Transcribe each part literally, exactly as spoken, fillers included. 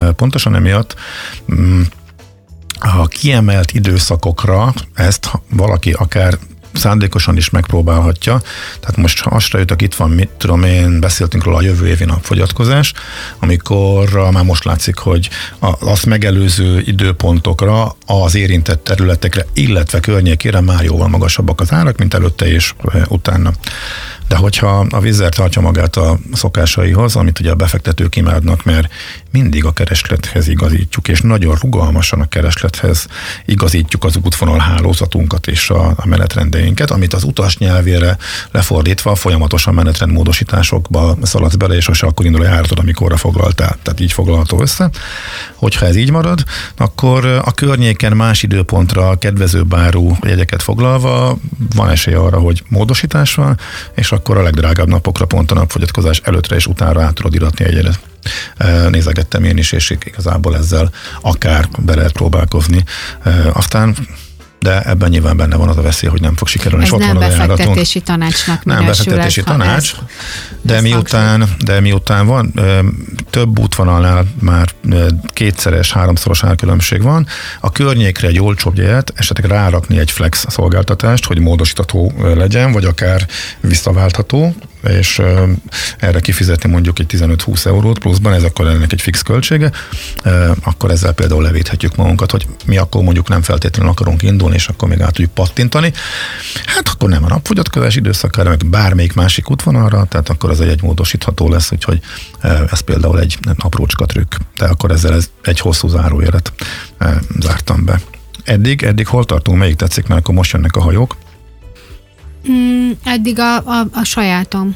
pontosan emiatt a kiemelt időszakokra ezt valaki akár szándékosan is megpróbálhatja. Tehát most asra jutok, itt van, mit tudom én, beszéltünk róla a jövő évi napfogyatkozás, amikor már most látszik, hogy azt megelőző időpontokra, az érintett területekre, illetve környékére már jóval magasabbak az árak, mint előtte és utána. De hogyha a Wizz tartja magát a szokásaihoz, amit ugye a befektetők imádnak, mert mindig a kereslethez igazítjuk, és nagyon rugalmasan a kereslethez igazítjuk az útvonal hálózatunkat és a, a menetrendeinket, amit az utas nyelvére lefordítva folyamatosan menetrendmódosításokba szaladsz bele, és sose akkor indul a járatod, amikorra foglaltál. Tehát így foglalható össze. Hogyha ez így marad, akkor a környéken más időpontra kedvezőbb áru jegyeket foglalva van esély arra, hogy módosítás van, és akkor a legdrágább napokra pont a napfogyatkozás előttre és utána át tudod iratni egy jegyet. Nézegettem én is, és igazából ezzel akár be lehet próbálkozni. Aztán de ebben nyilván benne van az a veszély, hogy nem fog sikerülni. Ez nem befektetési tanácsnak nem befektetési tanács, ez, de, ez miután, de miután van több útvonalnál már kétszeres, háromszoros árkülönbség van, a környékre egy olcsóbb jegyet, esetleg rárakni egy flex szolgáltatást, hogy módosítható legyen, vagy akár visszaváltható, és erre kifizetni mondjuk egy tizenöt-húsz eurót pluszban, ez akkor ennek egy fix költsége, akkor ezzel például levédhetjük magunkat, hogy mi akkor mondjuk nem feltétlenül akarunk indulni, és akkor még át tudjuk pattintani. Hát akkor nem a napfogyatkozás időszakára, meg bármelyik másik útvonalra, tehát akkor az egy módosítható lesz, úgyhogy ez például egy aprócska trükk. De akkor ezzel ez egy hosszú zárójelet zártam be. Eddig, eddig hol tartunk, melyik tetszik, mert akkor most jönnek a hajók? Mm, eddig a, a, a sajátom.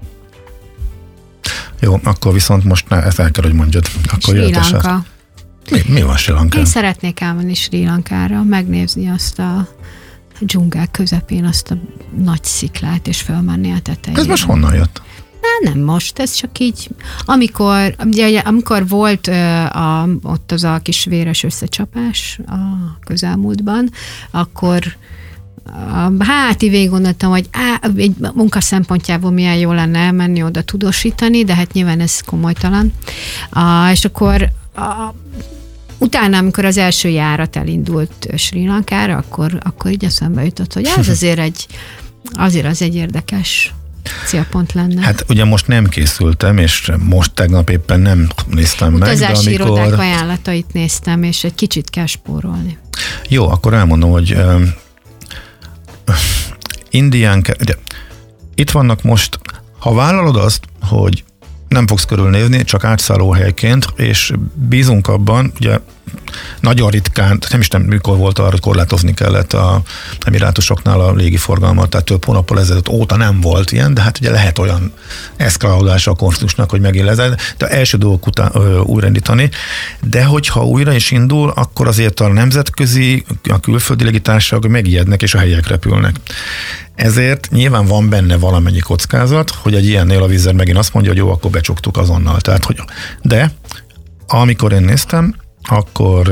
Jó, akkor viszont most ne, ezt el kell, hogy mondjad. Akkor Sri Lanka. Mi, mi van Sri Lankán? Én szeretnék elmenni Sri Lankára, megnézni azt a dzsungel közepén, azt a nagy sziklát, és felmenni a tetejére. Ez most honnan jött? Na, nem most, ez csak így, amikor, ugye, amikor volt a, ott az a kis véres összecsapás a közelmúltban, akkor hát így végig gondoltam, hogy á, egy munka szempontjából milyen jó lenne elmenni oda tudósítani, de hát nyilván ez komolytalan. A, és akkor a, utána, amikor az első járat elindult Sri Lankára, akkor, akkor így eszembe jutott, hogy ez azért egy, azért az egy érdekes célpont lenne. Hát ugye most nem készültem, és most tegnap éppen nem néztem meg. Utazási de amikor... irodák ajánlatait néztem, és egy kicsit kell spórolni. Jó, akkor elmondom, hogy uh, Indián, ugye, itt vannak most, ha vállalod azt, hogy nem fogsz körülnézni, csak átszállóhelyként, és bízunk abban, ugye nagyon ritkán, nem is nem mikor volt arra, hogy korlátozni kellett a emirátusoknál a légiforgalmat, tehát több hónappal ezelőtt óta nem volt ilyen, de hát ugye lehet olyan eszkalálódása a konfliktusnak, hogy megint lezár, de első dolgok után ö, újraindítani, de hogyha újra is indul, akkor azért a nemzetközi, a külföldi légitársaságok megijednek és a helyiek repülnek. Ezért nyilván van benne valamennyi kockázat, hogy egy ilyennél a Wizz megint azt mondja, hogy jó, akkor becsuktuk azonnal. Tehát, hogy de amikor én néztem, akkor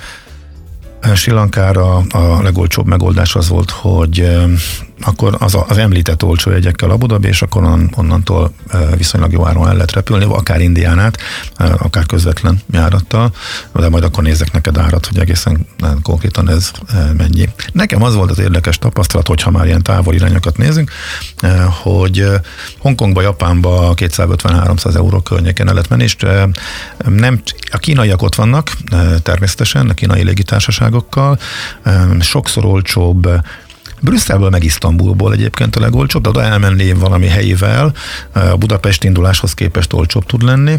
uh, Sri Lankára a legolcsóbb megoldás az volt, hogy uh, akkor az, az említett olcsó jegyekkel Abu Dhabi, és akkor on, onnantól uh, viszonylag jó áron el lehet repülni, akár Indián át, uh, akár közvetlen járattal, de majd akkor nézzek neked árat, hogy egészen uh, konkrétan ez uh, mennyi. Nekem az volt az érdekes tapasztalat, hogyha már ilyen távol irányokat nézünk, uh, hogy uh, Hongkongba, Japánba kétszázötven-háromszáz euró környéken el lehet menni, és uh, nem, a kínaiak ott vannak, uh, természetesen, a kínai légitársaságokkal, uh, sokszor olcsóbb, Brüsszelből meg Isztambulból egyébként a legolcsóbb, de oda elmenni valami helyivel, a Budapest induláshoz képest olcsóbb tud lenni.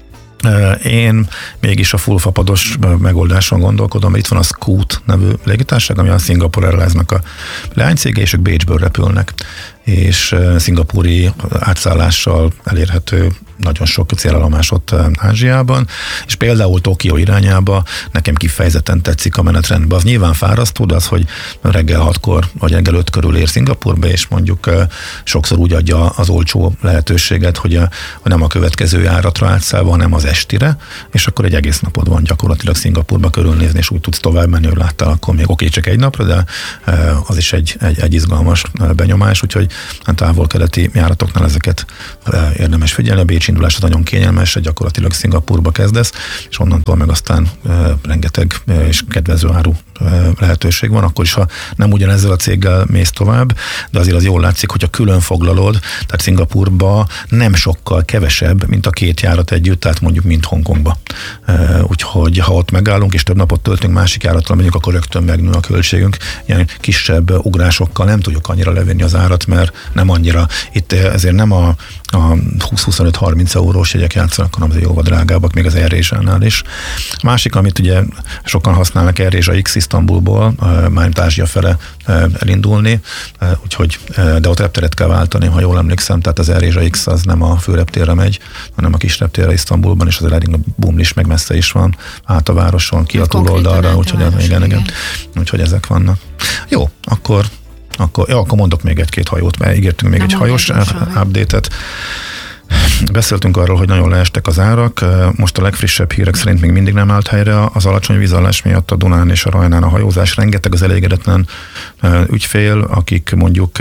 Én mégis a full fapados megoldáson gondolkodom, mert itt van a Scoot nevű légitársaság, ami a Singapore Airlines-nak a leánycége, és ők Bécsből repülnek, és szingapúri átszállással elérhető nagyon sok célállomás ott Ázsiában, és például Tokió irányába nekem kifejezetten tetszik a menetrendben. Az nyilván fárasztó, de az, hogy reggel hatkor, vagy reggel öt körül ér Szingapúrba, és mondjuk sokszor úgy adja az olcsó lehetőséget, hogy, a, hogy nem a következő járatra átszállva, hanem az estire, és akkor egy egész napod van gyakorlatilag Szingapúrba körülnézni, és úgy tudsz tovább menni, hogy láttál, akkor még oké, csak egy napra, de az is egy, egy, egy izgalmas benyomás, úgyhogy távol-keleti járatoknál ezeket érdemes figyelni. A bécsi indulás nagyon kényelmes, gyakorlatilag Szingapúrba kezdesz, és onnantól meg aztán rengeteg és kedvező áru lehetőség van, akkor is, ha nem ugyanezzel a céggel mész tovább, de azért az jól látszik, hogyha külön foglalod, tehát Szingapúrba nem sokkal kevesebb, mint a két járat együtt, tehát mondjuk mint Hongkongba. Úgyhogy ha ott megállunk, és több napot töltünk másik járattal megyünk, akkor rögtön megnő a költségünk. Ilyen kisebb ugrásokkal nem tudjuk annyira levenni az árat, mert nem annyira, itt ezért nem a, a húsz-huszonöt-harminc eurós jegyek játszanak, hanem azért jóval drágábbak, még az AirAsia-nál is. Másik, amit ugye sokan használnak, AirAsia X Isztambulból, mármint Ázsia fele elindulni, úgyhogy, de ott repteret kell váltani, ha jól emlékszem, tehát az AirAsia X az nem a főreptérre megy, hanem a kis reptérre Isztambulban, és az elég a Bumlis meg messze is van, át a városon, ki a túloldalra, úgyhogy, város, igen, igen. úgyhogy ezek vannak. Jó, akkor, akkor, ja, akkor mondok még egy-két hajót, mert ígértünk még nem egy hajós update-et. Beszéltünk arról, hogy nagyon leestek az árak, most a legfrissebb hírek szerint még mindig nem állt helyre az alacsony vízállás miatt a Dunán és a Rajnán a hajózás. Rengeteg az elégedetlen ügyfél, akik mondjuk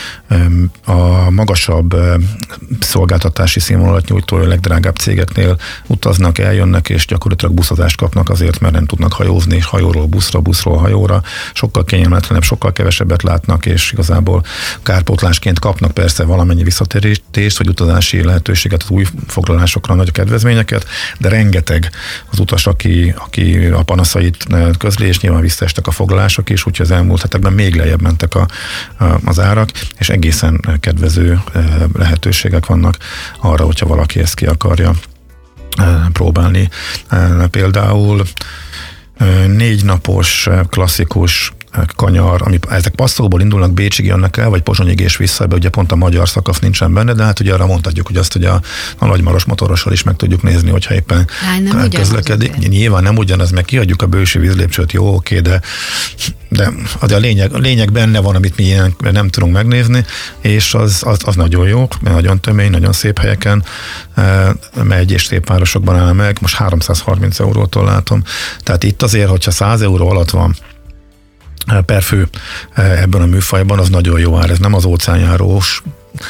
a magasabb szolgáltatási színvonalat nyújtó legdrágább cégeknél utaznak, eljönnek, és gyakorlatilag buszozást kapnak azért, mert nem tudnak hajózni, hajóról buszra, buszról hajóra. Sokkal kényelmetlenebb, sokkal kevesebbet látnak, és igazából kárpótlásként kapnak persze valamennyi visszatérítést, vagy utazási lehetőséget, az új foglalásokra nagy kedvezményeket, de rengeteg az utas, aki, aki a panaszait közli, és nyilván visszaestek a foglalások is, úgyhogy az elmúlt hetekben még lejjebb mentek a, a, az árak, és egészen kedvező lehetőségek vannak arra, hogyha valaki ezt ki akarja próbálni. Például négy napos klasszikus kanyar, ami, ezek Passzóból indulnak, Bécsig jönnek el, vagy Pozsonyig és vissza, ebbe ugye pont a magyar szakasz nincsen benne, de hát ugye arra mondhatjuk, hogy azt ugye a, a nagymaros motorossal is meg tudjuk nézni, hogyha éppen Há, közlekedik. Nyilván nem ugyanaz, meg kiadjuk a bősi vízlépcsőt, jó, oké, de, de a lényeg, a lényeg benne van, amit mi ilyen nem tudunk megnézni, és az, az, az nagyon jó, nagyon tömény, nagyon szép helyeken e, megy, és szép városokban áll meg, most háromszázharminc eurótól látom. Tehát itt azért, hogyha száz euró alatt van per fő ebben a műfajban, az nagyon jó ár. Ez nem az óceánjárós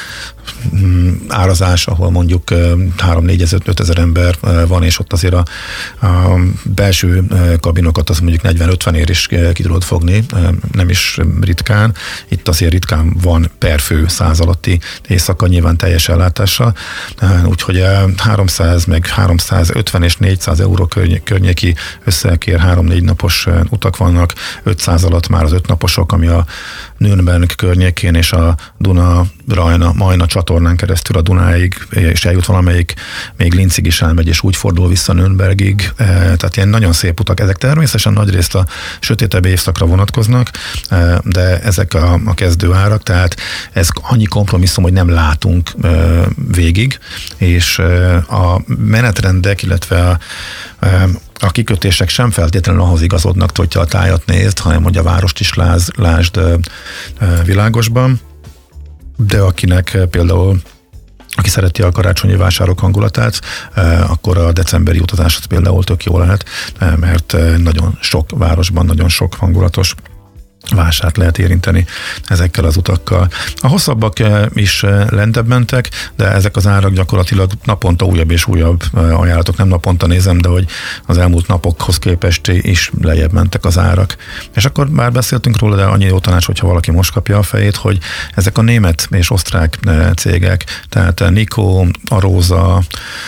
árazás, ahol mondjuk három-négy-öt ezer ember van, és ott azért a, a belső kabinokat az mondjuk negyven-ötven ér is ki tudod fogni, nem is ritkán. Itt azért ritkán van per fő száz alatti éjszaka, nyilván teljes ellátással, úgyhogy háromszáz, meg háromszázötven és négyszáz euró környéki összekér három-négy napos utak vannak, ötszáz alatt már az öt naposok, ami a Nürnberg környékén és a Duna, Rajna, Majna csatornán keresztül a Dunáig, és eljut valamelyik, még Linzig is elmegy, és úgy fordul vissza Nürnbergig. Tehát ilyen nagyon szép utak. Ezek természetesen nagyrészt a sötétebb évszakra vonatkoznak, de ezek a, a kezdő árak, tehát ez annyi kompromisszum, hogy nem látunk végig, és a menetrendek, illetve a a kikötések sem feltétlenül ahhoz igazodnak, hogyha a tájat nézd, hanem hogy a várost is láz, lásd világosban, de akinek például aki szereti a karácsonyi vásárok hangulatát, akkor a decemberi utazás az például tök jó lehet, mert nagyon sok városban, nagyon sok hangulatos vásárt lehet érinteni ezekkel az utakkal. A hosszabbak is lentebb mentek, de ezek az árak gyakorlatilag naponta újabb és újabb ajánlatok, nem naponta nézem, de hogy az elmúlt napokhoz képest is lejjebb mentek az árak. És akkor már beszéltünk róla, de annyi jó tanács, hogyha valaki most kapja a fejét, hogy ezek a német és osztrák cégek, tehát Nikó, Arosa,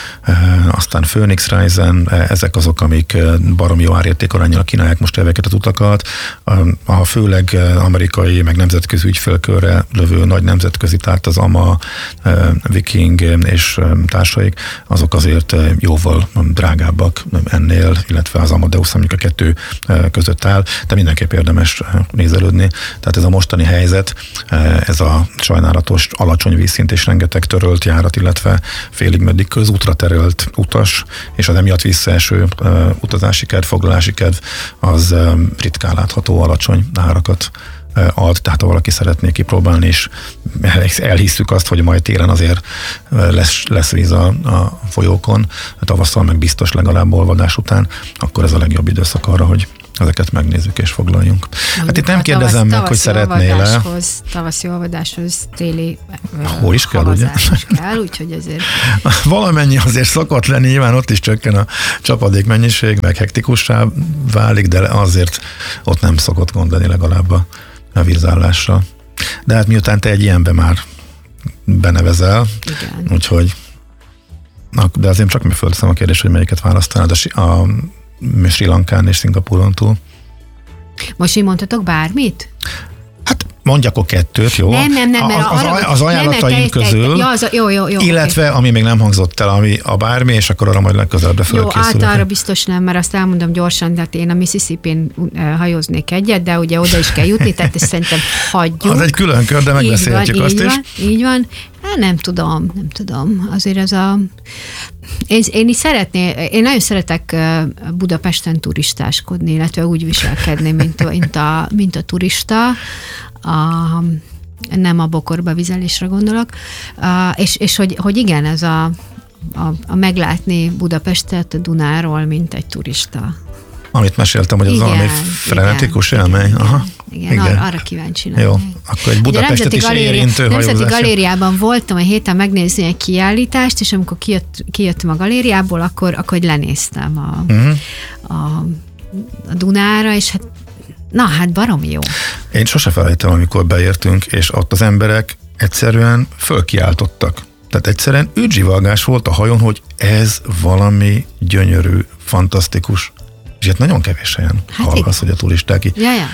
aztán Phoenix Reisen, ezek azok, amik baromi jó árértékaránnyal kínálják most ezeket az utakat. A főleg amerikai, meg nemzetközi ügyfélkörre lövő nagy nemzetközi, tehát az á em á, Viking és társaik, azok azért jóval drágábbak ennél, illetve az Amadeus, amik a kettő között áll, de mindenképp érdemes nézelődni. Tehát ez a mostani helyzet, ez a sajnálatos alacsony vízszint és rengeteg törölt járat, illetve félig meddig közútra terelt utas, és az emiatt visszaeső utazási kedv, foglalási kedv, az ritkán látható alacsony árakat ad, tehát ha valaki szeretné kipróbálni, és elhisszük azt, hogy majd télen azért lesz, lesz víz a, a folyókon, tavasszal meg biztos legalább olvadás után, akkor ez a legjobb időszak arra, hogy ezeket megnézzük és foglaljunk. Mondjuk hát itt nem kérdezem tavasz, meg, hogy szeretnél-e. Tavaszi olvadáshoz téli hó is kell, ugye? is kell, úgyhogy ezért... Valamennyi azért szokott lenni, nyilván ott is csökken a csapadék mennyiség, meg hektikussá válik, de azért ott nem szokott gond lenni legalább a, a vízállásra. De hát miután te egy ilyenbe már benevezel, igen. Úgyhogy de azért csak mi fölteszem a kérdést, hogy melyiket választanád a, a Sri Lankán és Szingapúron túl. Most így mondhatok bármit? Hát mondj akkor kettőt, jó? Nem, nem, nem. Az, az, az, az ajánlataim közül, ja, az, jó, jó, jó, illetve okay. Ami még nem hangzott el, ami a bármi, és akkor arra majd legközelebbre fölkészülök. Jó, általra biztos nem, mert azt elmondom gyorsan, de én a Mississippi-n hajóznék egyet, de ugye oda is kell jutni, tehát ezt szerintem hagyjuk. Az egy külön kör, de megbeszélhetjük azt így is. Van, így van. Hát nem tudom, nem tudom. Azért ez a... Én, én is szeretné, én nagyon szeretek Budapesten turistáskodni, illetve úgy viselkedni, mint a, mint a, mint a turista. A, nem a bokorba vizelésre gondolok. A, és és hogy, hogy igen, ez a, a, a meglátni Budapestet a Dunáról, mint egy turista. Amit meséltem, hogy az igen, valami frenetikus igen, élmény. Aha. Igen, igen, arra, arra kíváncsi lenni. Jó, akkor egy Budapestet is galéria, érintő hajózás. Nemzeti Galériában voltam a héten megnézni egy kiállítást, és amikor kijött, kijöttem a galériából, akkor, akkor lenéztem a, uh-huh. a, a Dunára, és hát na, hát baromi jó. Én sose felejtem, amikor beértünk, és ott az emberek egyszerűen fölkiáltottak. Tehát egyszerűen ügyzsivalgás volt a hajón, hogy ez valami gyönyörű, fantasztikus. És hát nagyon kevés helyen hát hallgasz, hogy a turisták így. Ja, ja.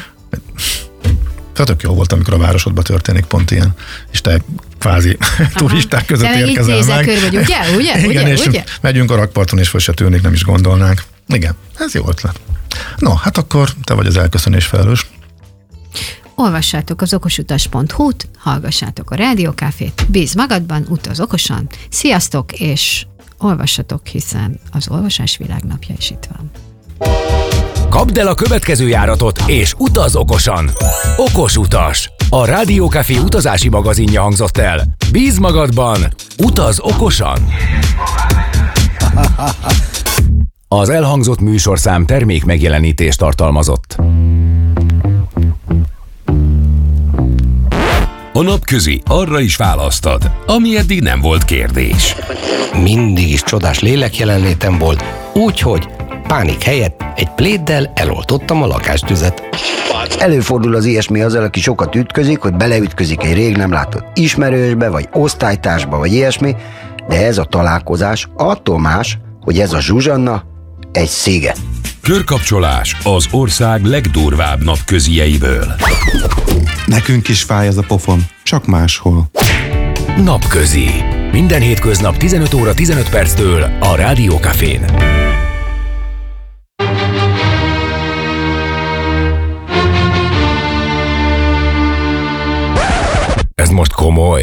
Tehát tök jó volt, amikor a városodban történik pont ilyen, és te kvázi aha. turisták között de érkezel meg. Kör vagy, ugye? Ugye? Igen, ugye? és ugye? megyünk a rakparton, és föl se tűnik, nem is gondolnánk. Igen, ez jó ötlet. No, hát akkor te vagy az elköszönés felelős. Olvassátok az okosutas pont hu-t, hallgassátok a Rádiókafét, bízz magadban, utaz okosan. Sziasztok, és olvassatok, hiszen az olvasás világnapja is itt van. Kapd el a következő járatot, és utaz okosan! Okos utas! A Rádiókafé utazási magazinja hangzott el. Bízz magadban, utaz okosan! Az elhangzott műsorszám termék megjelenítést tartalmazott. A napközi arra is választad, ami eddig nem volt kérdés. Mindig is csodás lélek jelenlétem volt, úgyhogy pánik helyett egy pléddel eloltottam a lakástüzet. Előfordul az ilyesmi azzal, aki sokat ütközik, hogy beleütközik egy rég nem látott ismerősbe, vagy osztálytársba, vagy ilyesmi, de ez a találkozás attól más, hogy ez a Zsuzsanna egy szége. Körkapcsolás az ország legdurvább napközieiből. Nekünk is fáj ez a pofon, csak máshol. Napközi. Minden hétköznap tizenöt óra tizenöt perctől a Rádiókafén. Ez most komoly.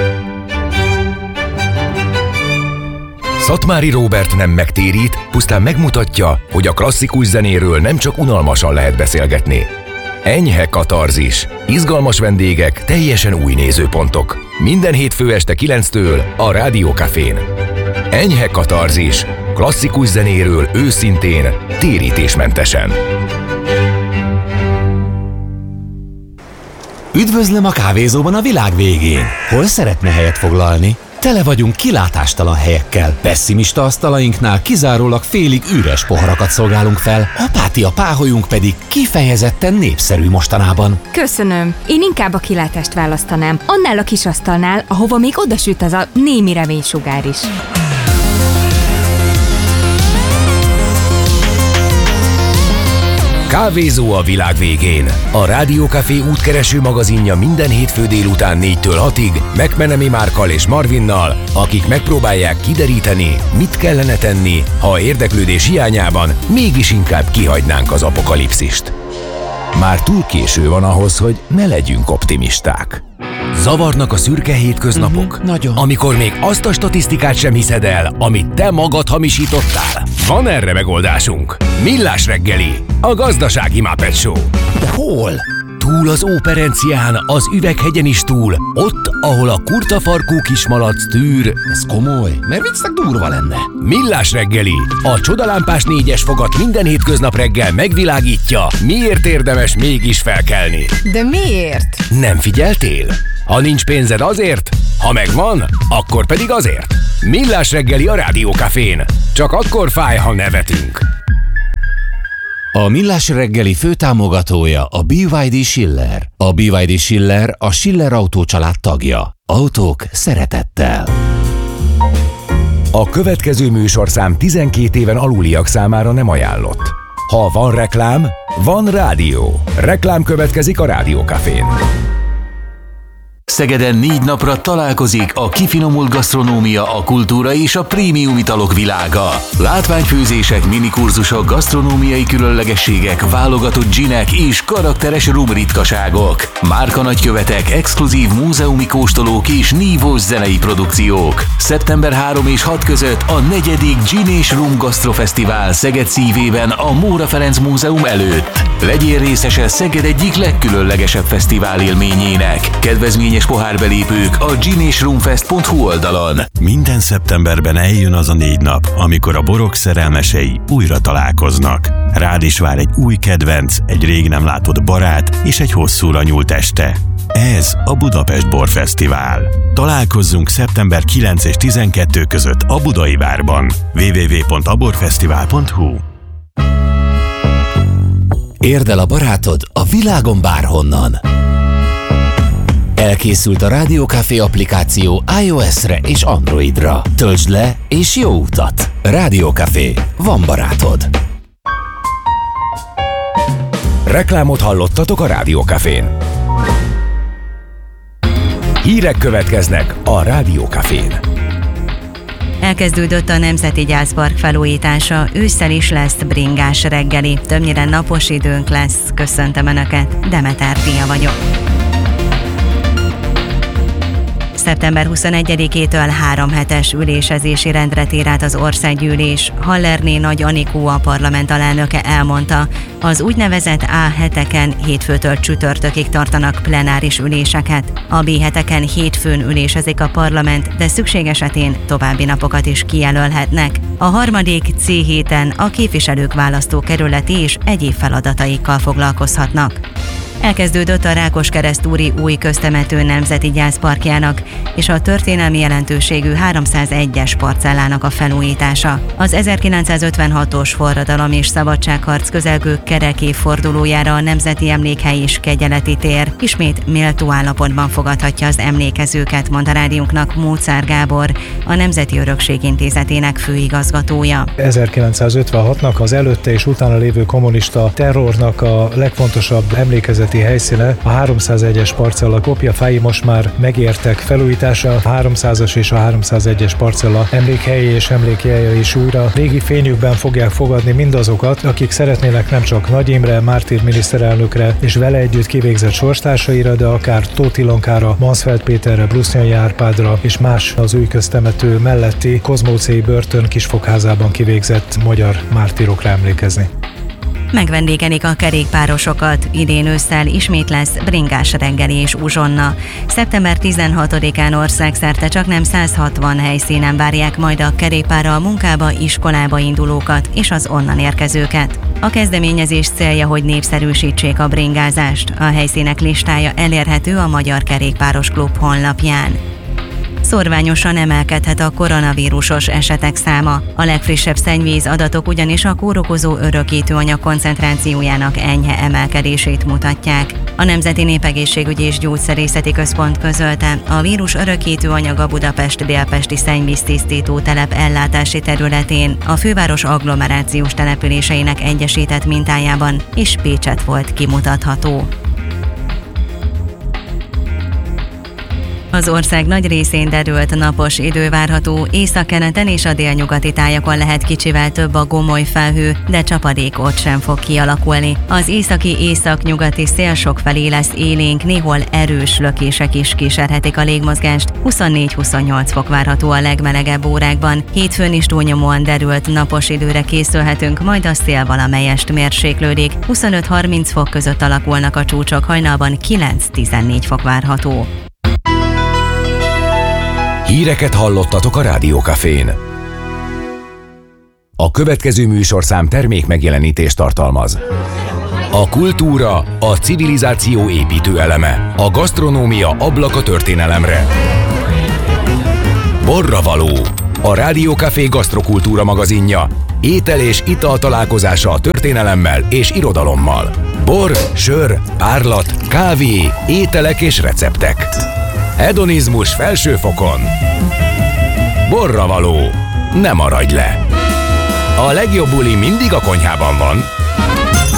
Szatmári Róbert nem megtérít, pusztán megmutatja, hogy a klasszikus zenéről nem csak unalmasan lehet beszélgetni. Enyhe katarzis, izgalmas vendégek, teljesen új nézőpontok. Minden hétfő este kilenctől a Rádiókafén. Enyhe katarzis, klasszikus zenéről őszintén, térítésmentesen. Üdvözlöm a kávézóban a világ végén. Hol szeretne helyet foglalni? Tele vagyunk kilátástalan helyekkel. Pessimista asztalainknál kizárólag félig üres poharakat szolgálunk fel, a pátia páholyunk pedig kifejezetten népszerű mostanában. Köszönöm. Én inkább a kilátást választanám. Annál a kis asztalnál, ahova még odasüt az a némi reménysugár is. Kávézó a világ végén. A Rádiókafé útkereső magazinja minden hétfő délután négytől hatig McMenemy Márkkal és Marvinnal, akik megpróbálják kideríteni, mit kellene tenni, ha érdeklődés hiányában mégis inkább kihagynánk az apokalipszist. Már túl késő van ahhoz, hogy ne legyünk optimisták. Zavarnak a szürke hétköznapok, uh-huh, nagyon. Amikor még azt a statisztikát sem hiszed el, amit te magad hamisítottál. Van erre megoldásunk. Millás reggeli, a gazdasági Muppet Show. De hol? Túl az Óperencián, az Üveghegyen is túl, ott, ahol a kurtafarkú kismalac tűr. Ez komoly, mert viccnek durva lenne. Millás reggeli, a csodalámpás négyes fogat minden hétköznap reggel megvilágítja, miért érdemes mégis felkelni. De miért? Nem figyeltél? Ha nincs pénzed azért, ha megvan, akkor pedig azért. Millás reggeli a Rádió Cafén. Csak akkor fáj, ha nevetünk. A Millás reggeli főtámogatója a bé vé dé Schiller. A bé vé dé Schiller a Schiller Autó család tagja. Autók szeretettel. A következő műsorszám tizenkét éven aluliak számára nem ajánlott. Ha van reklám, van rádió. Reklám következik a Rádió Cafén. Szegeden négy napra találkozik a kifinomult gasztronómia, a kultúra és a prémium italok világa. Látványfőzések, minikurzusok, gasztronómiai különlegességek, válogatott ginek és karakteres rum ritkaságok. Márka nagykövetek, exkluzív múzeumi kóstolók és nívós zenei produkciók. szeptember harmadika és hatodika között a negyedik Gin és Rum Gasztrofesztivál Szeged szívében a Móra Ferenc Múzeum előtt. Legyél részese Szeged egyik legkülönlegesebb fesztivál élményének. Kedvezményes pohárbelépők a gin és rumfest pont hu oldalon. Minden szeptemberben eljön az a négy nap, amikor a borok szerelmesei újra találkoznak. Rád is vár egy új kedvenc, egy rég nem látott barát és egy hosszúra nyúlt este. Ez a Budapest Borfesztivál. Találkozzunk szeptember kilencedike és tizenkettedike között a Budai Várban. double-u double-u double-u pont a borfesztivál pont hu. Érd el a barátod a világon bárhonnan. Elkészült a Rádió Café applikáció iOS-re és Androidra. Töltsd le és jó utat! Rádió Café. Van barátod. Reklámot hallottatok a Rádió Cafén. Hírek következnek a Rádió Cafén. Elkezdődött a Nemzeti Gyászpark felújítása, ősszel is lesz bringás reggeli. Többnyire napos időnk lesz. Köszöntöm Önöket, Demeter Pia vagyok. szeptember huszonegyedikétől három hetes ülésezési rendre tér át az országgyűlés. Hallerné Nagy Anikó, a parlament alelnöke elmondta, az úgynevezett á heteken hétfőtől csütörtökig tartanak plenáris üléseket. A bé heteken hétfőn ülésezik a parlament, de szükség esetén további napokat is kijelölhetnek. A harmadik cé héten a képviselők választókerületi és egyéb feladataikkal foglalkozhatnak. Elkezdődött a Rákoskeresztúri új köztemető nemzeti gyászparkjának és a történelmi jelentőségű háromszázegyes parcellának a felújítása. Az ezerkilencszázötvenhatos forradalom és szabadságharc közelgő kerekévfordulójára a Nemzeti Emlékhely és Kegyeleti tér ismét méltó állapotban fogadhatja az emlékezőket, mondta rádiónknak Móczár Gábor, a Nemzeti Örökség Intézetének főigazgatója. ezerkilencszázötvenhatnak az előtte és utána lévő kommunista terrornak a legfontosabb emlékezeti helyszíne, a háromszázegyes parcella kopjafái most már megértek felújítása, a háromszázas és a háromszázegyes parcella emlékhelyi és emlékjelje is újra régi fényükben fogják fogadni mindazokat, akik szeretnének nem csak Nagy Imre, Mártír miniszterelnökre és vele együtt kivégzett sorstársaira, de akár Tóth Ilonkára, Mansfeld Péterre, Brusnyai Árpádra és más az új köztemető melletti Kozmócéi börtön kisfogházában kivégzett magyar mártírokra emlékezni. Megvendégelik a kerékpárosokat, idén ősszel ismét lesz bringás reggeli és uzsonna. szeptember tizenhatodikán országszerte csaknem száz hatvan helyszínen várják majd a kerékpárral munkába, iskolába indulókat és az onnan érkezőket. A kezdeményezés célja, hogy népszerűsítsék a bringázást. A helyszínek listája elérhető a Magyar Kerékpáros Klub honlapján. Szorványosan emelkedhet a koronavírusos esetek száma. A legfrissebb szennyvíz adatok ugyanis a kórokozó örökítőanyag koncentrációjának enyhe emelkedését mutatják. A Nemzeti Népegészségügyi és Gyógyszerészeti Központ közölte, a vírus örökítőanyag a Budapest délpesti szennyvíztisztító telep ellátási területén, a főváros agglomerációs településeinek egyesített mintájában és Pécset volt kimutatható. A Az ország nagy részén derült napos idő várható, északkeleten és a délnyugati tájakon lehet kicsivel több a gomoly felhő, de csapadék ott sem fog kialakulni. Az északi északnyugati szél sokfelé lesz élénk, néhol erős lökések is kísérhetik a légmozgást, huszonnégy-huszonnyolc fok várható a legmelegebb órákban. Hétfőn is túlnyomóan derült napos időre készülhetünk, majd a szél valamelyest mérséklődik. huszonöt-harminc fok között alakulnak a csúcsok, hajnalban kilenc-tizennégy fok várható. Híreket hallottatok a Rádió Cafén. A következő műsorszám termék megjelenítést tartalmaz. A kultúra, a civilizáció építő eleme. A gasztronómia ablak a történelemre. Borravaló, a Rádió Café gasztrokultúra magazinja. Étel és ital találkozása a történelemmel és irodalommal. Bor, sör, párlat, kávé, ételek és receptek. Hedonizmus felső fokon. Borravaló, ne maradj le! A legjobb buli mindig a konyhában van.